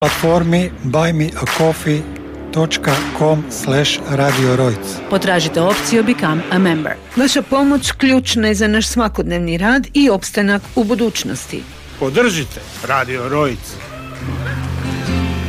platformi buymeacoffee.com/Radio Rojc. Potražite opciju Become a Member. Vaša pomoć ključna je za naš svakodnevni rad i opstanak u budućnosti. Podržite Radio Rojc.